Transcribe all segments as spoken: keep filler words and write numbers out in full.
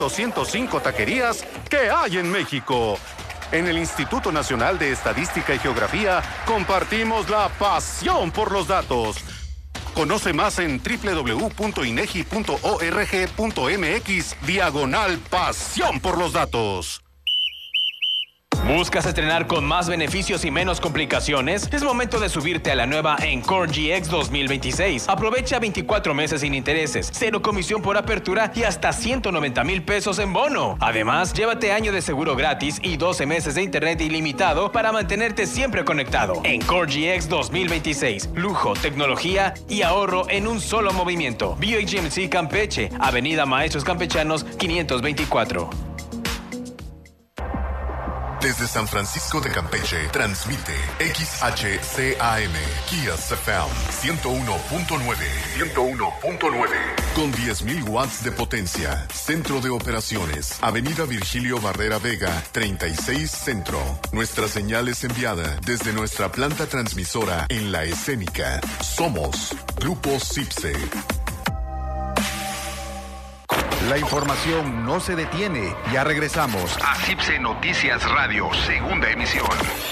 doscientas cinco taquerías que hay en México. En el Instituto Nacional de Estadística y Geografía compartimos la pasión por los datos. Conoce más en doble u doble u doble u punto inegi punto org punto mx diagonal pasión por los datos. ¿Buscas estrenar con más beneficios y menos complicaciones? Es momento de subirte a la nueva Encore G X dos mil veintiséis. Aprovecha veinticuatro meses sin intereses, cero comisión por apertura y hasta ciento noventa mil pesos en bono. Además, llévate año de seguro gratis y doce meses de internet ilimitado para mantenerte siempre conectado. Encore G X dos mil veintiséis. Lujo, tecnología y ahorro en un solo movimiento. B H G M C Campeche, Avenida Maestros Campechanos quinientos veinticuatro. Desde San Francisco de Campeche, transmite X H C A M, Kias F M, ciento uno punto nueve. ciento uno punto nueve. Con diez mil watts de potencia. Centro de operaciones. Avenida Virgilio Barrera Vega, treinta y seis Centro. Nuestra señal es enviada desde nuestra planta transmisora en La Escénica. Somos Grupo CIPSE. La información no se detiene. Ya regresamos a CIPSE Noticias Radio, segunda emisión.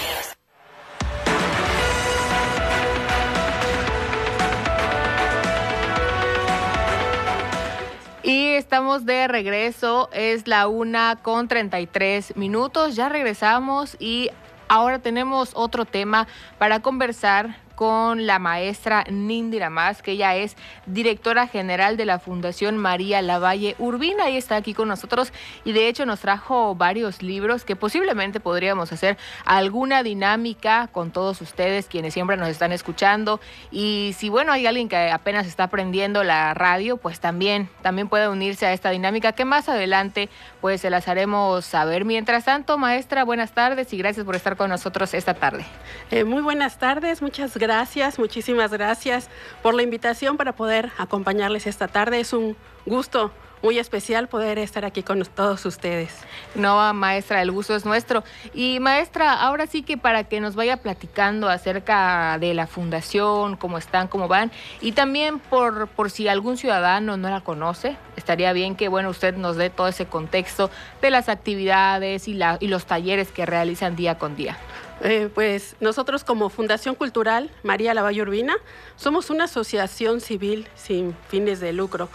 Y estamos de regreso, es la una con treinta y tres minutos. Ya regresamos y ahora tenemos otro tema para conversar con la maestra Nindira Mas, que ella es directora general de la Fundación María Lavalle Urbina, y está aquí con nosotros, y de hecho nos trajo varios libros que posiblemente podríamos hacer alguna dinámica con todos ustedes, quienes siempre nos están escuchando, y si bueno hay alguien que apenas está aprendiendo la radio, pues también, también puede unirse a esta dinámica que más adelante pues se las haremos saber. Mientras tanto, maestra, buenas tardes y gracias por estar con nosotros esta tarde. Eh, muy buenas tardes, muchas gracias. Gracias, muchísimas gracias por la invitación para poder acompañarles esta tarde. Es un gusto muy especial poder estar aquí con todos ustedes. No, maestra, el gusto es nuestro. Y maestra, ahora sí que para que nos vaya platicando acerca de la fundación, cómo están, cómo van, y también por, por si algún ciudadano no la conoce, estaría bien que bueno usted nos dé todo ese contexto de las actividades y, la, y los talleres que realizan día con día. Eh, pues nosotros como Fundación Cultural María Lavalle Urbina somos una asociación civil sin fines de lucro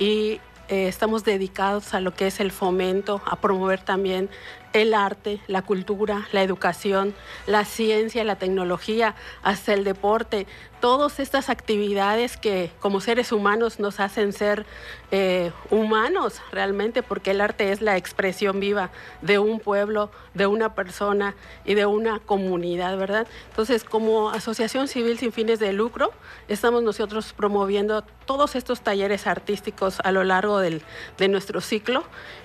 y eh, estamos dedicados a lo que es el fomento, a promover también el arte, la cultura, la educación, la ciencia, la tecnología, hasta el deporte, todas estas actividades que como seres humanos nos hacen ser eh, humanos realmente, porque el arte es la expresión viva de un pueblo, de una persona y de una comunidad, ¿verdad? Entonces, como asociación civil sin fines de lucro, estamos nosotros promoviendo todos estos talleres artísticos a lo largo del, de nuestro ciclo,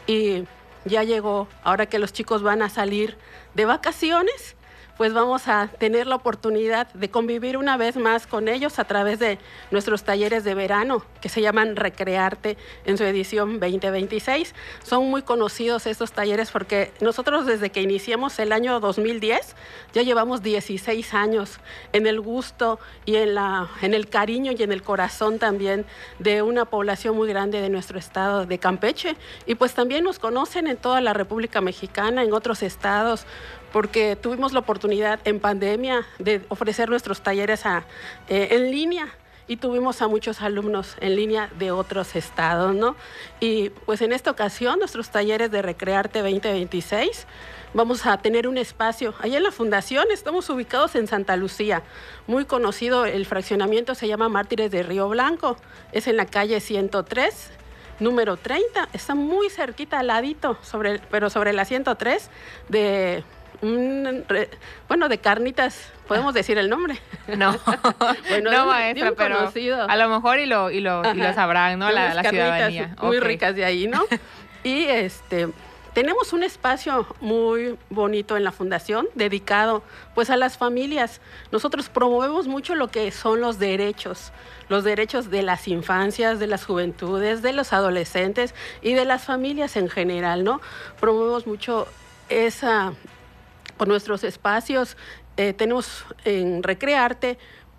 y ya llegó, ahora que los chicos van a salir de vacaciones, pues vamos a tener la oportunidad de convivir una vez más con ellos a través de nuestros talleres de verano, que se llaman Recrearte en su edición veinte veintiséis. Son muy conocidos estos talleres porque nosotros desde que iniciamos el año dos mil diez, ya llevamos dieciséis años en el gusto y en, la, en el cariño y en el corazón también de una población muy grande de nuestro estado de Campeche. Y pues también nos conocen en toda la República Mexicana, en otros estados, porque tuvimos la oportunidad en pandemia de ofrecer nuestros talleres a, eh, en línea, y tuvimos a muchos alumnos en línea de otros estados, ¿no? Y pues en esta ocasión, nuestros talleres de Recrearte veinte veintiséis, vamos a tener un espacio. Allá en la Fundación estamos ubicados en Santa Lucía, muy conocido, el fraccionamiento se llama Mártires de Río Blanco, es en la calle ciento tres, número treinta, está muy cerquita, al ladito, sobre, pero sobre la ciento tres de... Un, bueno, de carnitas, ¿podemos decir el nombre? No, bueno, no, maestra, pero conocido. A lo mejor y lo, y lo, y lo sabrán, ¿no? La, la ciudadanía. Muy okay. ricas de ahí, ¿no? Y este... tenemos un espacio muy bonito en la Fundación dedicado pues a las familias. Nosotros promovemos mucho lo que son los derechos, los derechos de las infancias, de las juventudes, de los adolescentes y de las familias en general, ¿no? Promovemos mucho esa, por nuestros espacios. Eh, tenemos en Recrearte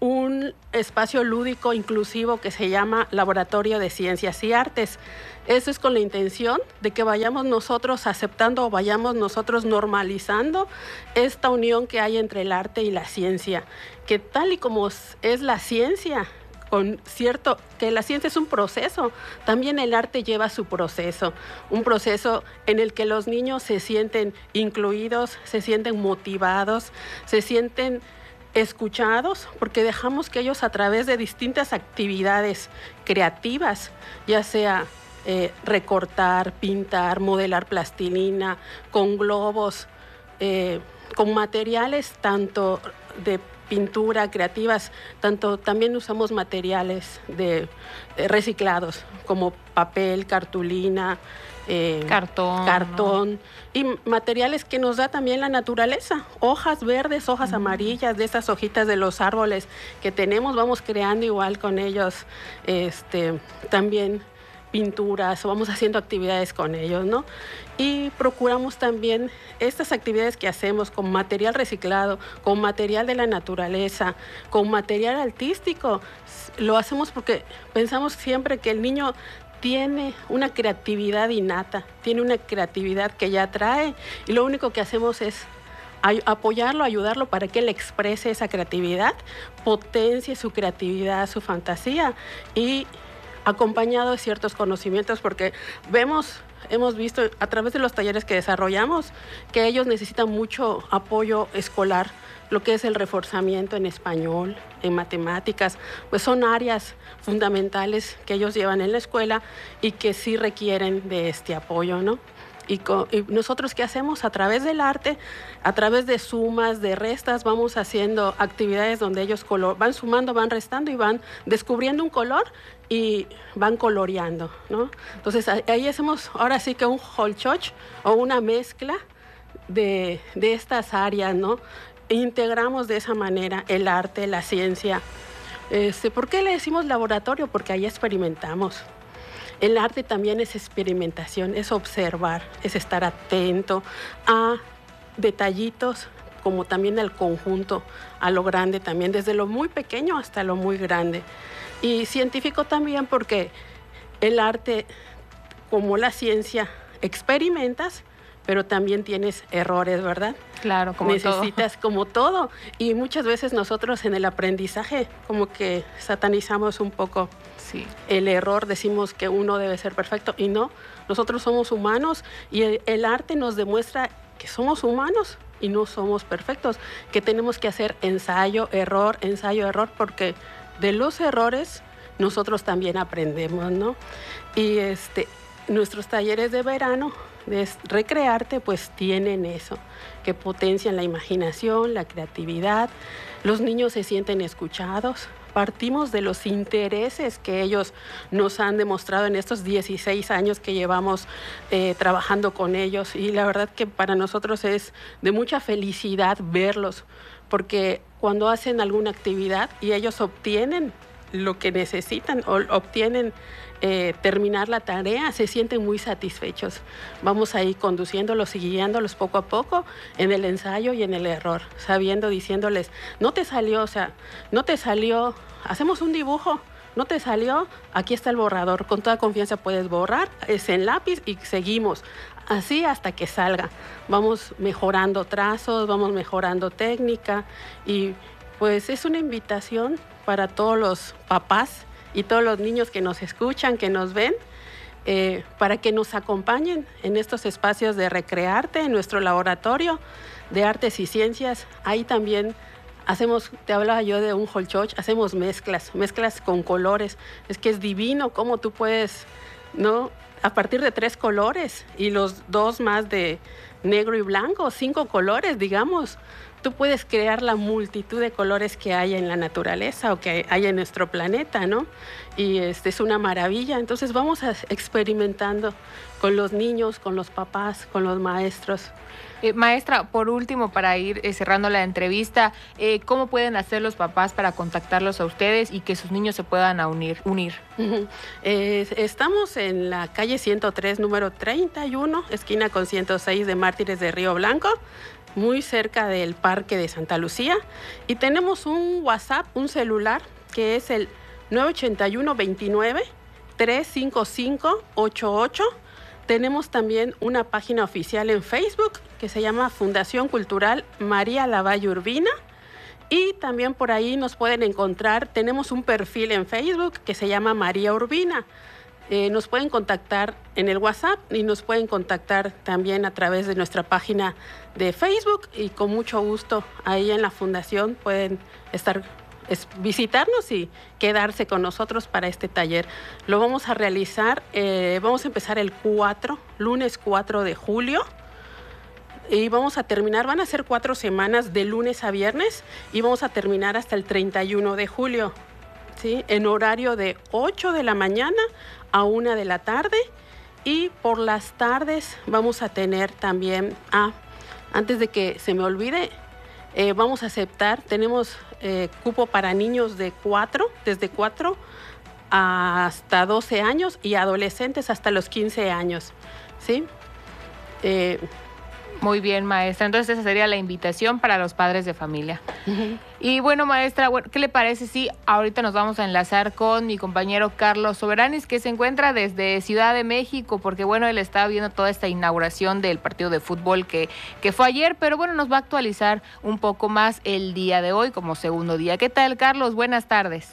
un espacio lúdico inclusivo que se llama Laboratorio de Ciencias y Artes. Eso es con la intención de que vayamos nosotros aceptando o vayamos nosotros normalizando esta unión que hay entre el arte y la ciencia, que tal y como es la ciencia, con cierto, que la ciencia es un proceso, también el arte lleva su proceso, un proceso en el que los niños se sienten incluidos, se sienten motivados, se sienten escuchados, porque dejamos que ellos a través de distintas actividades creativas, ya sea eh, recortar, pintar, modelar plastilina, con globos, eh, con materiales tanto de pintura, creativas, tanto también usamos materiales de, de reciclados, como papel, cartulina, eh, cartón, cartón ¿no? Y materiales que nos da también la naturaleza, hojas verdes, hojas mm. amarillas, de esas hojitas de los árboles que tenemos, vamos creando igual con ellos, este, también pinturas, vamos haciendo actividades con ellos, ¿no? Y procuramos también estas actividades que hacemos con material reciclado, con material de la naturaleza, con material artístico, lo hacemos porque pensamos siempre que el niño tiene una creatividad innata, tiene una creatividad que ya trae, y lo único que hacemos es apoyarlo, ayudarlo para que él exprese esa creatividad, potencie su creatividad, su fantasía, y acompañado de ciertos conocimientos, porque vemos, hemos visto a través de los talleres que desarrollamos que ellos necesitan mucho apoyo escolar, lo que es el reforzamiento en español, en matemáticas, pues son áreas fundamentales que ellos llevan en la escuela y que sí requieren de este apoyo, ¿no? Y, con, y nosotros, ¿qué hacemos? A través del arte, a través de sumas, de restas, vamos haciendo actividades donde ellos color, van sumando, van restando y van descubriendo un color y van coloreando, ¿no? Entonces ahí hacemos ahora sí que un holchoch o una mezcla de, de estas áreas, ¿no? Integramos de esa manera el arte, la ciencia. Este, ¿por qué le decimos laboratorio? Porque ahí experimentamos. El arte también es experimentación, es observar, es estar atento a detallitos, como también al conjunto, a lo grande también, desde lo muy pequeño hasta lo muy grande. Y científico también porque el arte, como la ciencia, experimentas, pero también tienes errores, ¿verdad? Claro, como Necesitas todo. como todo. Y muchas veces nosotros en el aprendizaje como que satanizamos un poco sí. el error, decimos que uno debe ser perfecto y no. Nosotros somos humanos y el, el arte nos demuestra que somos humanos y no somos perfectos, que tenemos que hacer ensayo, error, ensayo, error, porque de los errores nosotros también aprendemos, ¿no? Y este, nuestros talleres de verano de Recrearte pues tienen eso, que potencian la imaginación, la creatividad, los niños se sienten escuchados, partimos de los intereses que ellos nos han demostrado en estos dieciséis años que llevamos eh, trabajando con ellos, y la verdad que para nosotros es de mucha felicidad verlos, porque cuando hacen alguna actividad y ellos obtienen lo que necesitan o obtienen Eh, terminar la tarea, se sienten muy satisfechos. Vamos ahí conduciéndolos y guiándolos poco a poco en el ensayo y en el error, sabiendo, diciéndoles, no te salió, o sea, no te salió, hacemos un dibujo, no te salió, aquí está el borrador, con toda confianza puedes borrar, es en lápiz y seguimos, así hasta que salga. Vamos mejorando trazos, vamos mejorando técnica, y pues es una invitación para todos los papás y todos los niños que nos escuchan, que nos ven, eh, para que nos acompañen en estos espacios de Recrearte, en nuestro laboratorio de artes y ciencias. Ahí también hacemos, te hablaba yo de un holchoch, hacemos mezclas, mezclas con colores. Es que es divino cómo tú puedes, ¿no? A partir de tres colores y los dos más de negro y blanco, cinco colores, digamos. Tú puedes crear la multitud de colores que hay en la naturaleza o que hay en nuestro planeta, ¿no? Y este es una maravilla. Entonces vamos a experimentando con los niños, con los papás, con los maestros. Eh, maestra, por último, para ir eh, cerrando la entrevista, eh, ¿cómo pueden hacer los papás para contactarlos a ustedes y que sus niños se puedan a unir? unir? Uh-huh. eh, estamos en la calle ciento tres, número treinta y uno, esquina con ciento seis de Mártires de Río Blanco. muy cerca del Parque de Santa Lucía. Y tenemos un WhatsApp, un celular, que es el nueve ocho uno, veintinueve, trescientos cincuenta y cinco ochenta y ocho. Tenemos también una página oficial en Facebook que se llama Fundación Cultural María Lavalle Urbina. Y también por ahí nos pueden encontrar, tenemos un perfil en Facebook que se llama María Urbina. Eh, nos pueden contactar en el WhatsApp y nos pueden contactar también a través de nuestra página de Facebook, y con mucho gusto ahí en la fundación pueden estar, es, visitarnos y quedarse con nosotros para este taller. Lo vamos a realizar, eh, vamos a empezar el cuatro, lunes cuatro de julio. Y vamos a terminar, van a ser cuatro semanas de lunes a viernes y vamos a terminar hasta el treinta y uno de julio, ¿sí? En horario de ocho de la mañana a una de la tarde. Y por las tardes vamos a tener también, ah, antes de que se me olvide, eh, vamos a aceptar, tenemos eh, cupo para niños de cuatro, desde cuatro hasta doce años y adolescentes hasta los quince años, ¿sí? Eh, Muy bien, maestra. Entonces esa sería la invitación para los padres de familia. Uh-huh. Y bueno, maestra, bueno, ¿qué le parece si ahorita nos vamos a enlazar con mi compañero Carlos Soberanis, que se encuentra desde Ciudad de México? Porque bueno, él está viendo toda esta inauguración del partido de fútbol que, que fue ayer, pero bueno, nos va a actualizar un poco más el día de hoy como segundo día. ¿Qué tal, Carlos? Buenas tardes.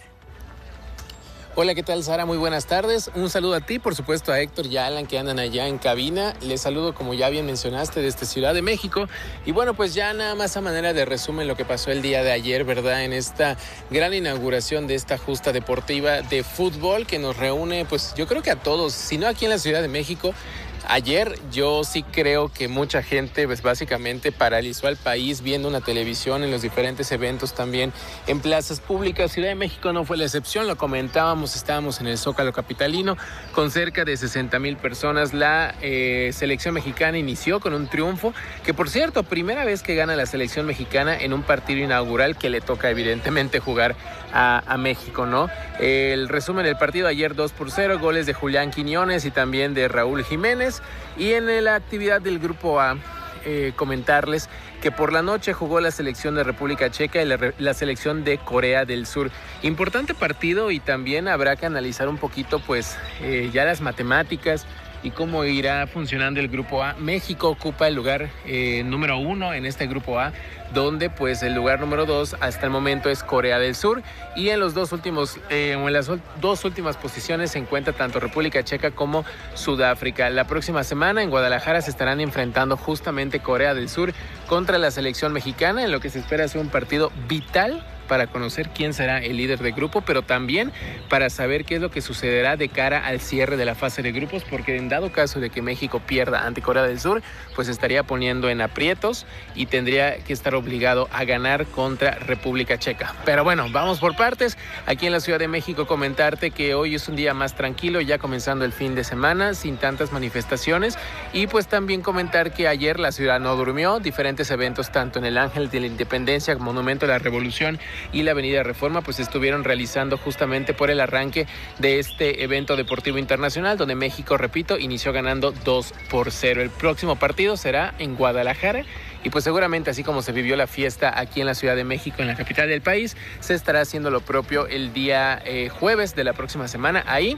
Hola, ¿qué tal, Sara? Muy buenas tardes. Un saludo a ti, por supuesto a Héctor y a Alan, que andan allá en cabina. Les saludo, como ya bien mencionaste, desde Ciudad de México. Y bueno, pues ya nada más a manera de resumen lo que pasó el día de ayer, ¿verdad? En esta gran inauguración de esta justa deportiva de fútbol que nos reúne, pues yo creo que a todos, si no aquí en la Ciudad de México. Ayer yo sí creo que mucha gente pues básicamente paralizó al país viendo una televisión en los diferentes eventos también en plazas públicas. Ciudad de México no fue la excepción, lo comentábamos, estábamos en el Zócalo capitalino con cerca de sesenta mil personas. La eh, selección mexicana inició con un triunfo, que por cierto, primera vez que gana la selección mexicana en un partido inaugural que le toca evidentemente jugar a, a México, ¿no? El resumen del partido ayer: dos por cero, goles de Julián Quiñones y también de Raúl Jiménez. Y en la actividad del Grupo A, eh, comentarles que por la noche jugó la selección de República Checa y la, la selección de Corea del Sur. Importante partido, y también habrá que analizar un poquito pues eh, ya las matemáticas y cómo irá funcionando el Grupo A. México ocupa el lugar eh, número uno en este Grupo A, donde pues el lugar número dos hasta el momento es Corea del Sur, y en los dos últimos eh, o en las dos últimas posiciones se encuentra tanto República Checa como Sudáfrica. La próxima semana en Guadalajara se estarán enfrentando justamente Corea del Sur contra la selección mexicana, en lo que se espera ser un partido vital para conocer quién será el líder de grupo, pero también para saber qué es lo que sucederá de cara al cierre de la fase de grupos, porque en dado caso de que México pierda ante Corea del Sur, pues estaría poniendo en aprietos y tendría que estar obligado a ganar contra República Checa. Pero bueno, vamos por partes. Aquí en la Ciudad de México comentarte que hoy es un día más tranquilo, ya comenzando el fin de semana, sin tantas manifestaciones, y pues también comentar que ayer la ciudad no durmió, diferentes eventos tanto en el Ángel de la Independencia, Monumento a la Revolución y la Avenida Reforma, pues estuvieron realizando justamente por el arranque de este evento deportivo internacional, donde México, repito, inició ganando dos por cero. El próximo partido será en Guadalajara, y pues seguramente así como se vivió la fiesta aquí en la Ciudad de México, en la capital del país, se estará haciendo lo propio el día eh, jueves de la próxima semana, ahí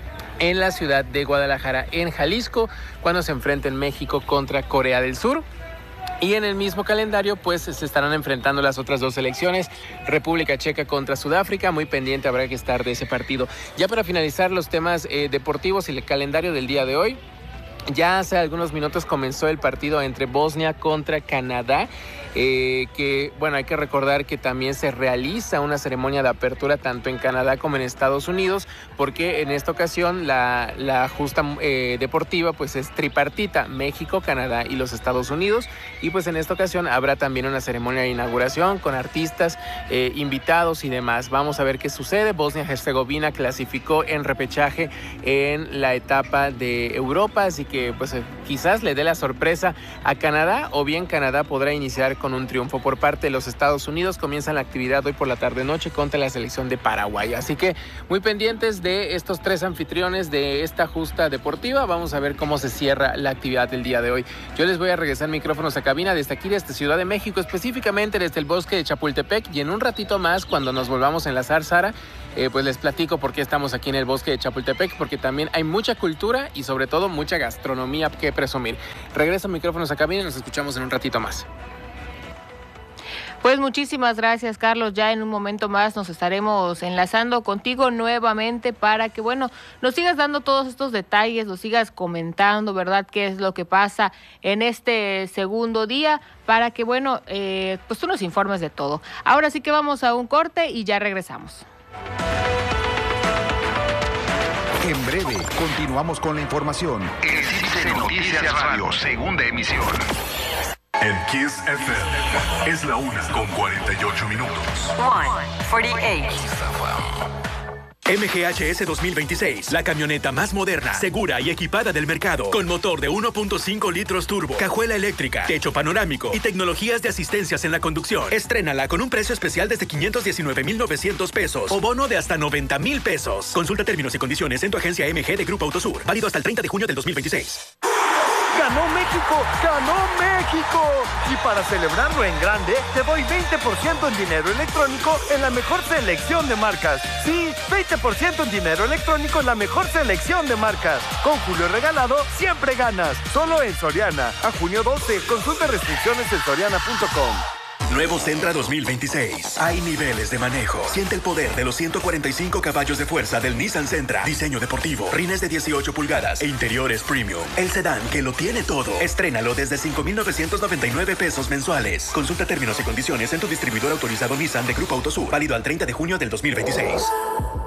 en la ciudad de Guadalajara, en Jalisco, cuando se enfrenten México contra Corea del Sur. Y en el mismo calendario pues se estarán enfrentando las otras dos selecciones, República Checa contra Sudáfrica. Muy pendiente habrá que estar de ese partido. Ya para finalizar los temas eh, deportivos y el calendario del día de hoy, ya hace algunos minutos comenzó el partido entre Bosnia contra Canadá, eh, que bueno, hay que recordar que también se realiza una ceremonia de apertura tanto en Canadá como en Estados Unidos, porque en esta ocasión la, la justa eh, deportiva pues es tripartita: México, Canadá y los Estados Unidos, y pues en esta ocasión habrá también una ceremonia de inauguración con artistas, eh, invitados y demás. Vamos a ver qué sucede. Bosnia-Herzegovina clasificó en repechaje en la etapa de Europa, así que que pues quizás le dé la sorpresa a Canadá, o bien Canadá podrá iniciar con un triunfo por parte de los Estados Unidos. Comienzan la actividad hoy por la tarde-noche contra la selección de Paraguay. Así que muy pendientes de estos tres anfitriones de esta justa deportiva. Vamos a ver cómo se cierra la actividad del día de hoy. Yo les voy a regresar micrófonos a cabina desde aquí, desde Ciudad de México, específicamente desde el bosque de Chapultepec, y en un ratito más, cuando nos volvamos a enlazar, Sara, eh, pues les platico por qué estamos aquí en el bosque de Chapultepec, porque también hay mucha cultura y sobre todo mucha gastronomía que presumir. Regreso micrófonos a cabina y nos escuchamos en un ratito más. Pues muchísimas gracias, Carlos. Ya en un momento más nos estaremos enlazando contigo nuevamente para que, bueno, nos sigas dando todos estos detalles, nos sigas comentando, ¿verdad?, qué es lo que pasa en este segundo día, para que, bueno, eh, pues tú nos informes de todo. Ahora sí que vamos a un corte y ya regresamos. En breve, continuamos con la información. En Noticias Radio, segunda emisión. En Kiss F M es la una con cuarenta y ocho minutos. one forty-eight. M G H S dos mil veintiséis, la camioneta más moderna, segura y equipada del mercado, con motor de uno punto cinco litros turbo, cajuela eléctrica, techo panorámico y tecnologías de asistencias en la conducción. Estrénala con un precio especial desde quinientos diecinueve mil novecientos pesos o bono de hasta noventa mil pesos. Consulta términos y condiciones en tu agencia M G de Grupo Autosur, válido hasta el treinta de junio del dos mil veintiséis. ¡Ganó México! ¡Ganó México! Y para celebrarlo en grande, te doy veinte por ciento en dinero electrónico en la mejor selección de marcas. Sí, veinte por ciento en dinero electrónico en la mejor selección de marcas. Con Julio Regalado, siempre ganas. Solo en Soriana. A junio doce, consulta restricciones en soriana punto com. Nuevo Sentra dos mil veintiséis. Hay niveles de manejo. Siente el poder de los ciento cuarenta y cinco caballos de fuerza del Nissan Sentra. Diseño deportivo, rines de dieciocho pulgadas e interiores premium. El sedán que lo tiene todo. Estrénalo desde cinco mil novecientos noventa y nueve pesos mensuales. Consulta términos y condiciones en tu distribuidor autorizado Nissan de Grupo Autosur. Válido al treinta de junio del dos mil veintiséis.